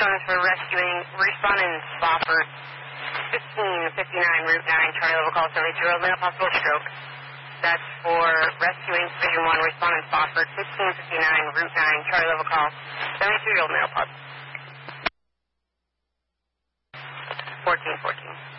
Tones for rescuing responding Spofford, 1559 Route 9, Charlie level call, 72-year-old male, possible stroke. That's for rescuing Division 1, responding Spofford, 1559 Route 9, Charlie level call, 72-year-old male, possible. 1414.